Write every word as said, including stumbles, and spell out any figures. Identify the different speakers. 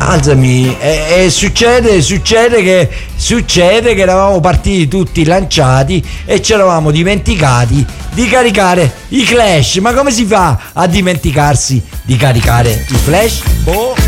Speaker 1: Scusami, e, e succede, succede che succede che eravamo partiti tutti lanciati e ci eravamo dimenticati di caricare i flash. Ma come si fa a dimenticarsi di caricare i flash? Boh.